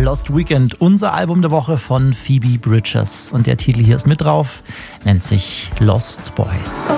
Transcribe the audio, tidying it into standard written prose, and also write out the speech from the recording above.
Lost Weekend, unser Album der Woche von Phoebe Bridgers. Und der Titel hier ist mit drauf, nennt sich Lost Boys.